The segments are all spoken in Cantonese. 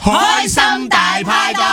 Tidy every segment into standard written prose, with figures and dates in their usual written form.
開心大派對。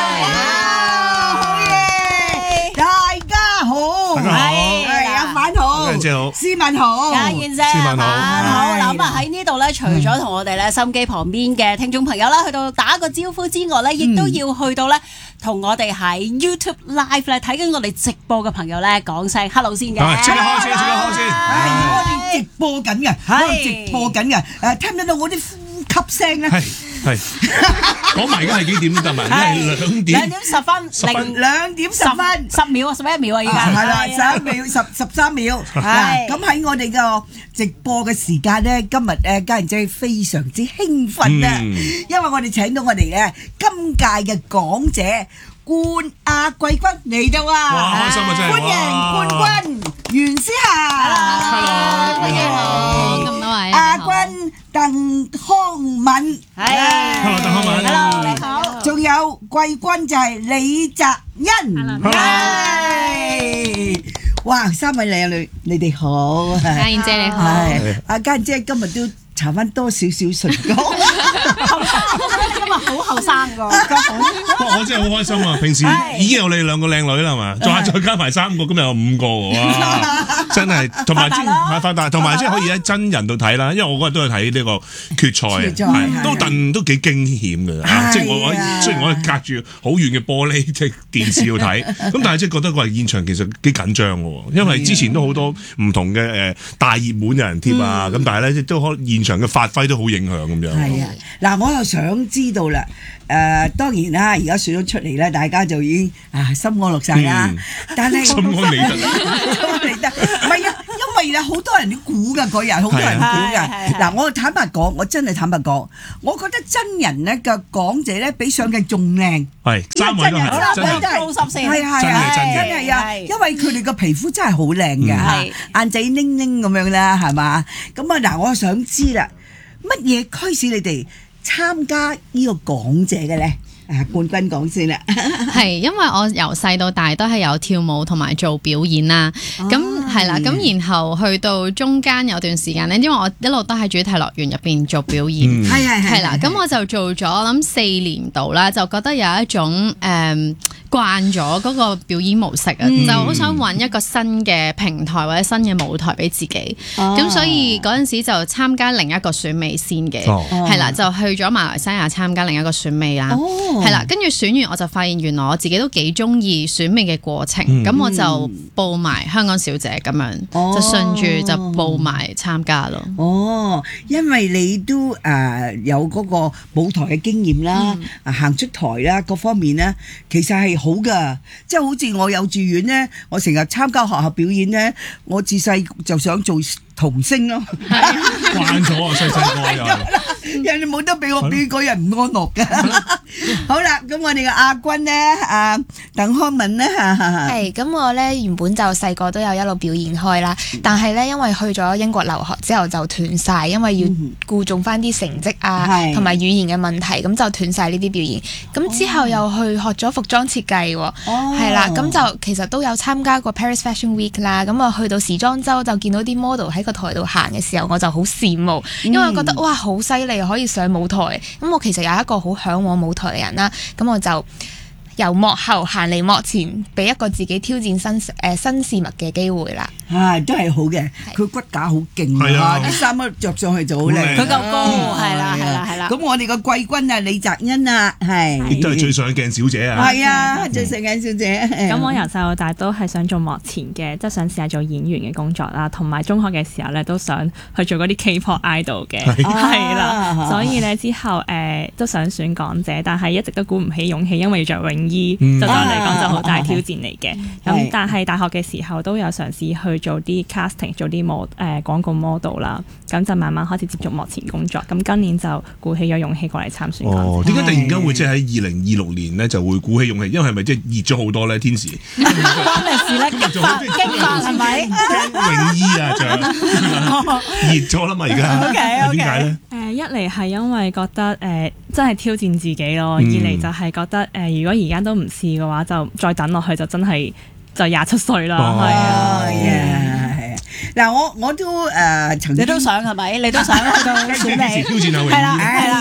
好嘢！大家好， 大家好， 係阿反好， 姐好， 斯文好， 家燕姐， 斯文好好。嗱咁啊喺呢度咧，除咗同我哋咧心機旁邊嘅聽眾朋友啦，去到打個招呼之外咧，亦都要去到咧同我哋喺 YouTube Live 咧睇緊我哋直播嘅朋友咧講聲 hello 先嘅。 即刻開先，即刻開先。 我哋直播緊嘅，我哋直播緊嘅，聽唔聽到我啲呼吸聲咧？ 係講埋而家係幾點得嘛？而家係2點 10分， 2點10分 10秒啊，11秒啊，而家係啦，11秒13秒。嗱，咁喺我哋個直播嘅時間咧，今日家人姐非常之興奮啊，因為我哋請到我哋嘅今屆嘅港姐冠亞季軍嚟到啊！ 哇，開心啊真係！ 歡迎冠軍袁思霞 ，Hello， 歡迎咁多位亞軍鄧康敏， 係 ，Hello，鄧康敏 ，Hello，你好， 仲有季軍就係李澤恩，係，哇，三位靚女，你哋好， 家燕姐你好， 係，阿家燕姐今日都搽翻多少少唇膏。 今日好後生㗎， 我真係好開心啊！平時已經有你2個靚女啦嘛，再加埋3個，今日有5個喎，哇！真係，同埋發達，同埋即係可以喺真人度睇啦。因為我嗰日都係睇呢個決賽，都幾驚險嘅。即係我雖然我係隔住好遠嘅玻璃即係電視度睇，咁但係即係覺得個現場其實幾緊張嘅，因為之前都好多唔同嘅大熱門有人貼啊，咁但係咧都可現場嘅發揮都好影響咁樣。 係啊，嗱，我又想知道啦。當然啦，而家選咗出嚟咧，大家就已經心安樂晒啦。但係心安理得， 唔係啊，因為有好多人都估㗎嗰日，好多人估㗎。嗱，我坦白講，我真係坦白講，我覺得真人咧嘅港姐咧比上鏡仲靚。 係3位都係真係高濕先， 係真係啊，因為佢哋個皮膚真係好靚㗎，眼仔ninh ninh咁樣啦，係嘛？咁啊嗱，我想知啦，乜嘢驅使你哋參加呢個港姐嘅咧？冠軍講先啦， 係因為我由細到大都係有跳舞同埋做表演啦，咁係啦，咁然後去到中間有段時間咧，因為我一路都喺主題樂園入邊做表演，係啦，咁我就做咗我諗4年度啦，就覺得有一種慣咗嗰個表演模式啊，就好想揾一個新嘅平台或者新嘅舞台俾自己，咁所以嗰陣時就參加另一個選美先嘅，係啦，就去咗馬來西亞參加另一個選美啦。係啦，跟住選完我就發現原來我自己都幾中意選美嘅過程，咁我就報埋香港小姐咁樣，就順住就報埋參加咯。 哦，因為你都有嗰個舞台嘅經驗啦，行出台啦，各方面咧，其實係好噶。即係好似我幼稚園咧，我成日參加學校表演咧，我自細就想做童星咯， 慣咗啊，細個又。 人哋冇得俾我表演嗰日唔安樂㗎。好啦，咁我哋嘅亞軍咧，鄧康敏咧， 係咁我咧原本就細個都有一路表演開啦，但係咧因為去咗英國留學之後就斷晒，因為要顧重翻啲成績同埋語言嘅問題，咁就斷晒呢啲表演。咁之後又去學咗服裝設計喎，係啦，咁就其實都有參加過 Paris Fashion Week 啦。咁啊去到時裝週就見到啲 model 喺個台度行嘅時候，我就好羨慕，因為覺得哇好犀利，可以上舞台。咁我其實有一個好嚮往舞台嘅人啦，咁我就由幕後行嚟幕前，俾一個自己挑戰新事物嘅機會啦。 都係好嘅，佢骨架好勁啊，啲衫一着上去就好靚， 佢夠高，係啦。 咁我哋個季軍啊，李澤恩啊，係亦都係最上鏡小姐啊， 係啊，最上鏡小姐。 咁我由細到大都係想做幕前嘅，即係想試下做演員嘅工作啦，同埋中學嘅時候咧都想去做嗰啲 K-pop idol 嘅，係啦，所以咧之後都想選港姐，但係一直都鼓唔起勇氣，因為要着泳衣，就對我嚟講就好大挑戰嚟嘅。咁但係大學嘅時候都有嘗試去做啲 casting， 做啲廣告 model 啦，咁就慢慢開始接觸幕前工作。咁今年就鼓起咗勇氣過嚟參選。 哦，點解突然間會即係喺2026年咧就會鼓起勇氣？因為係咪即係熱咗好多咧？天時關咩事咧？激發係咪？ 泳衣啊，着熱咗啦嘛，而家點解咧？ 一嚟係因為覺得真係挑戰自己咯，二嚟就係覺得如果而家都唔試嘅話，就再等落去就真係就27歲啦，係啊。 嗱，我都曾經你都想係咪？你都想去到選美？ 挑戰下泳衣， 係啊，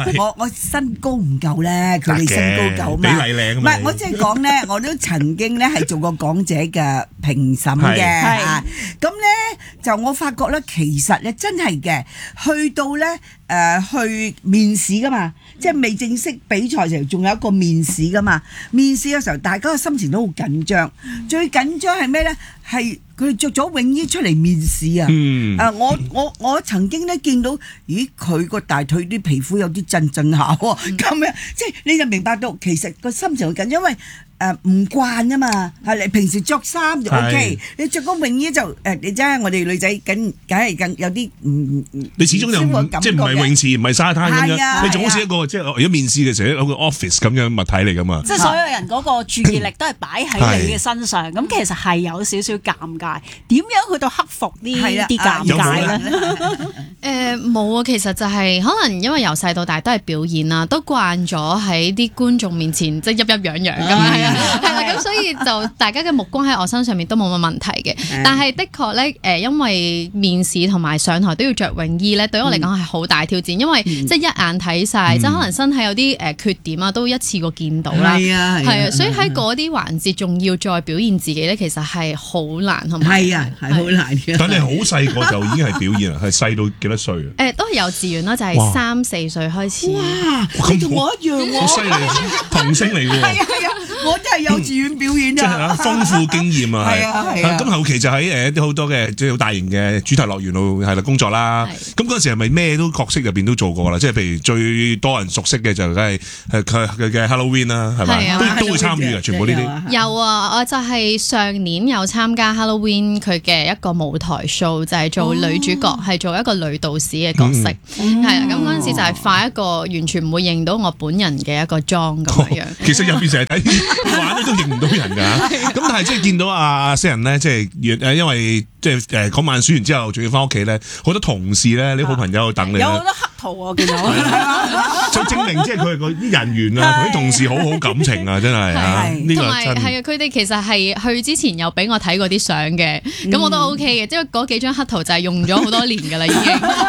我身高唔夠咧，佢哋身高夠嘛？ 比例靚啊嘛。 唔係，我即係講咧，我都曾經咧係做過港姐嘅評審嘅，咁咧就我發覺咧，其實咧真係嘅，去到咧去面試噶嘛，即係未正式比賽時候，仲有一個面試噶嘛。面試嘅時候，大家嘅心情都好緊張，最緊張係咩咧？係佢哋着咗泳衣出嚟面試啊！我曾經咧見到，咦佢個大腿啲皮膚有啲震下喎，咁樣即係你就明白到其實個心情好緊，因為唔慣啊嘛，係你平時着衫就 OK， 你着個泳衣就你真係我哋女仔梗係更有啲你始終又即係唔係泳池唔係沙灘咁樣，你仲好似一個即係如果面試嘅時候有個 office 咁樣物體嚟噶嘛， 即係所有人嗰個注意力都係擺喺你嘅身上，咁其實係有少少尷尬，點樣去到克服呢啲尷尬咧？ 冇啊，其實就係可能因為由細到大都係表演啦，都慣咗喺啲觀眾面前即係鬱鬱攘攘咁樣。係啦，咁所以就大家嘅目光喺我身上面都冇乜問題嘅。但係的確咧，因為面試同埋上台都要着泳衣咧，對於我嚟講係好大挑戰，因為即係一眼睇晒，即係可能身體有啲缺點啊，都一次過見到啦。係啊，所以喺嗰啲環節仲要再表現自己咧，其實係好難，同埋係好難嘅。 但你好細個就已經係表演啦，係細到幾多歲啊？ 都係幼稚園啦，就係3、4歲開始。 哇！你同我一樣喎， 好犀利，童星嚟㗎喎。 係啊，我真係幼稚園表演啊， 即係豐富經驗啊，係。咁後期就喺啲好多嘅即係好大型嘅主題樂園度係啦工作啦。咁嗰陣時係咪咩都角色入邊都做過啦？即係譬如最多人熟悉嘅就梗係佢嘅 Halloween 啦，係咪？都會參與嘅，全部呢啲。 有啊，我就係上年有參加 Halloween 佢嘅一個舞台 show，就係做女主角，係做一個女導士嘅角色。係啦，咁嗰陣時就係化一個完全唔會認到我本人嘅一個妝咁樣。 其實入邊成日睇玩都認唔到人㗎。咁但係即係見到阿些人咧，即係因為即係嗰晚選完之後，仲要翻屋企咧，好多同事咧，你好朋友等你。 有好多黑圖我見到。 就證明即係佢啲人緣啊，同啲同事好好感情啊，真係啊！呢個同埋係啊，佢哋其實係去之前有俾我睇過啲相嘅，咁我都 OK 嘅，即係嗰幾張黑圖就係用咗好多年㗎啦，已經。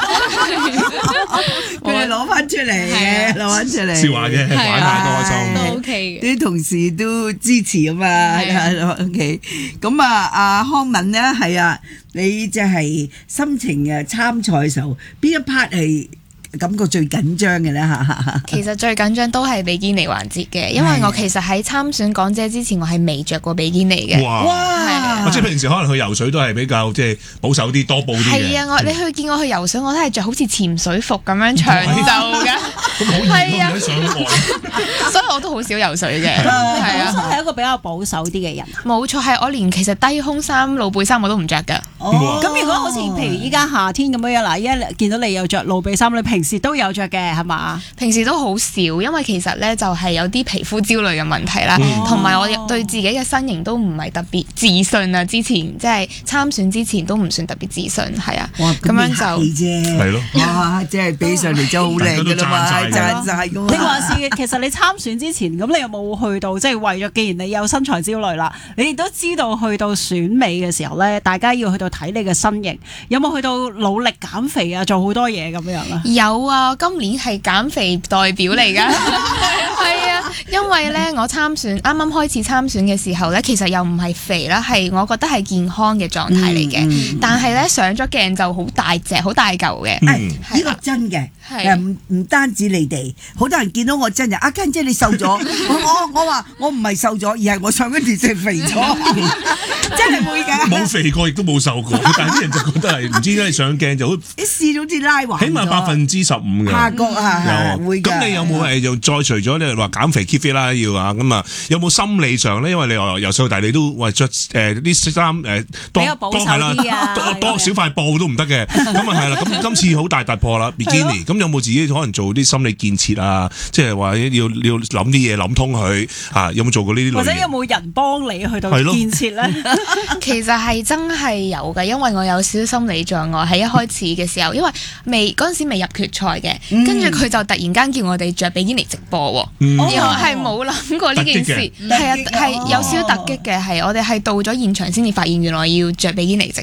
佢哋攞翻出嚟，攞翻出嚟。 笑話嘅，玩下都開心。 都 OK 嘅。 啲同事都支持啊嘛，OK。咁阿康敏咧，係啊，你就係心情參賽嘅時候，邊一 part 係感覺最緊張嘅咧嚇？ 其實最緊張都係比堅尼環節嘅，因為我其實喺參選港姐之前，我係未着過比堅尼嘅。 哇！即係平時可能去游水都係比較即係保守啲、多布啲嘅。 係啊，你見我去游水，我都係着好似潛水服咁樣長袖嘅。係啊，所以我都好少游水嘅。係啊， 本身係一個比較保守啲嘅人。 冇錯，係我連其實低胸衫、露背衫我都唔着㗎。 咁如果好似譬如依家夏天咁樣嗱，依家見到你又着露背衫，你平時都有着嘅係嘛？ 平時都好少，因為其實咧就係有啲皮膚焦慮嘅問題啦，同埋我對自己嘅身形都唔係特別自信啊。之前即係參選之前都唔算特別自信，係啊。 哇！ 咁樣就係咯。 哇！即係比上嚟真係好靚㗎啦嘛，讚晒㗎嘛。 你話是其實你參選之前，咁你有冇去到即係為咗？既然你有身材焦慮啦，你亦都知道去到選美嘅時候咧，大家要去到睇你嘅身形，有冇去到努力減肥啊？做好多嘢咁樣啊？ 有啊，今年係減肥代表嚟㗎。係啊，因為咧我參選啱啱開始參選嘅時候咧，其實又唔係肥啦，係我覺得係健康嘅狀態嚟嘅。但係咧上咗鏡就好大隻、好大嚿嘅。 呢個真嘅，唔單止你哋，好多人見到我真嘅。阿家姐你瘦咗，我話我唔係瘦咗，而係我上嗰段時肥咗，真係會㗎。 冇肥過亦都冇瘦過，但係啲人就覺得係唔知點解你上鏡就好， 你試到好似拉橫， 起碼15%嘅下角啊，會㗎。 咁你有冇又再除咗你話減肥 keep fit 啦要啊咁啊，有冇心理上咧？因為你話由細到大你都話着啲衫比較保守啲啊， 多少塊布都唔得嘅。咁啊係啦，咁今次好大突破啦 bikini， 咁有冇自己可能做啲心理建設啊？即係話要諗啲嘢諗通佢啊？有冇做過呢啲？ 或者有冇人幫你去到建設咧？ 其實係真係有嘅，因為我有少少心理障礙喺一開始嘅時候，因為嗰陣時未入決賽嘅，跟住佢就突然間叫我哋着比堅尼直播喎，然後係冇諗過呢件事，係啊係有少少突擊嘅，係我哋係到咗現場先至發現原來要着比堅尼直播。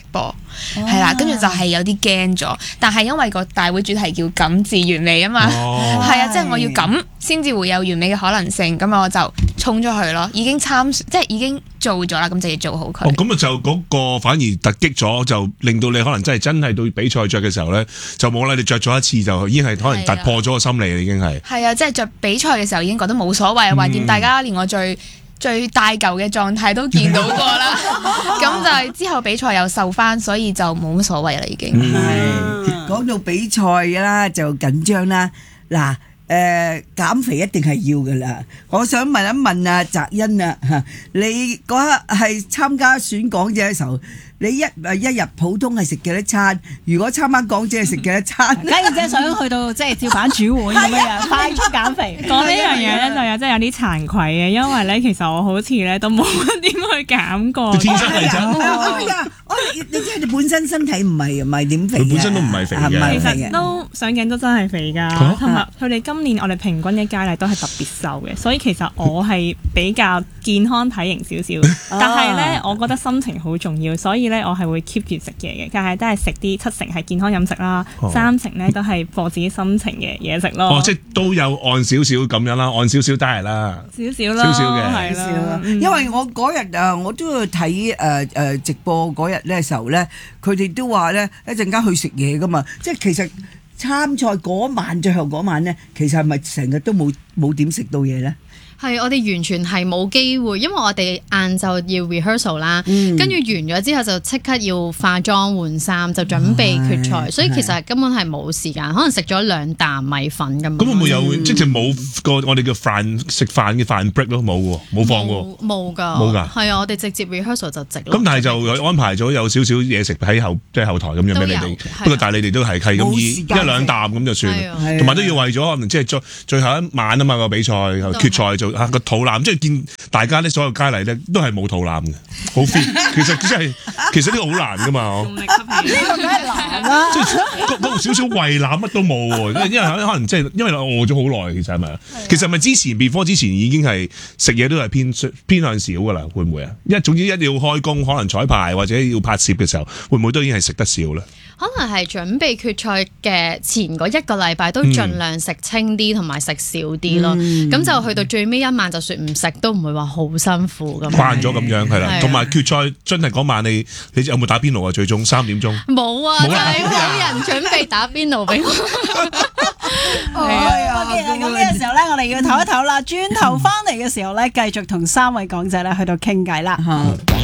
係啦，跟住就係有啲驚咗，但係因為個大會主題叫感至完美啊嘛，係啊，即係我要咁先至會有完美嘅可能性，咁我就衝咗去咯，已經即係已經做咗啦，咁就要做好佢。 咁啊就嗰個反而突擊咗，就令到你可能真係到比賽着嘅時候咧，就冇啦，你着咗一次就已經係可能突破咗個心理，已經係。係啊，即係着比賽嘅時候已經覺得冇所謂，橫掂大家連我最大嚿嘅狀態都見到過啦，咁就係之後比賽又瘦翻，所以就冇乜所謂啦，已經。 係講到比賽啦，就緊張啦。嗱，減肥一定係要噶啦。我想問一問啊，澤恩啊，你嗰刻係參加選港姐嘅時候，你一日普通係食幾多餐？如果參加港姐係食幾多餐？ 梗係即係想去到即係照板煮碗咁樣快速減肥。 講呢樣嘢咧就有啲慚愧嘅，因為咧其實我好似咧都冇點去減過。 天生係真。 你即係你本身身體唔係點肥嘅？ 佢本身都唔係肥嘅。 其實都上鏡都真係肥㗎，同埋佢哋今年我哋平均嘅佳麗都係特別瘦嘅，所以其實我係比較健康體型少少，但係咧我覺得心情好重要，所以咧我係會 keep 住食嘢嘅，但係都係食啲70%係健康飲食啦，30%咧都係幫自己心情嘅嘢食咯。 即係都有按少少咁樣啦，按少少diet啦， 少少嘅係啦。因為我嗰日我都要睇直播嗰日咧時候咧，佢哋都話咧一陣間去食嘢噶嘛，即係其實參賽嗰晚最後嗰晚咧，其實係咪成日都冇點食到嘢咧？ 係，我哋完全係冇機會，因為我哋晏晝要 rehearsal 啦，跟住完咗之後就即刻要化妝換衫，就準備決賽，所以其實根本係冇時間，可能食咗2啖米粉咁。 咁會唔會有即係冇個我哋叫食飯嘅飯 break 咯？冇喎，冇放喎。 冇㗎。 冇㗎。 係啊，我哋直接 rehearsal 就直。 咁但係就安排咗有少少嘢食喺後台咁樣俾你哋，不過但係你哋都係咁以1-2啖咁就算，同埋都要為咗可能即係最後一晚啊嘛個比賽決賽就。個肚腩，即係見大家咧，所有佳麗咧都係冇肚腩嘅，好 fit。其實呢個好難噶嘛， 呢個梗係難啦。 即係嗰少少胃腩乜都冇喎，因為可能即係因為餓咗好耐，其實係咪？其實係咪之前 before 之前已經係食嘢都係偏向少噶啦？會唔會啊？因為總之一定要開工，可能彩排或者要拍攝嘅時候，會唔會都已經係食得少咧？ 可能係準備決賽嘅前嗰1個禮拜都盡量食清啲同埋食少啲咯，咁就去到最尾一晚就算唔食都唔會話好辛苦咁。 慣咗咁樣係啦，同埋決賽真係嗰晚你有冇打邊爐啊？最終3點鐘冇啊，就係冇人準備打邊爐俾我。 係啊，咁呢個時候咧，我哋要唞一唞啦，轉頭翻嚟嘅時候咧，繼續同3位港姐咧去到傾偈啦。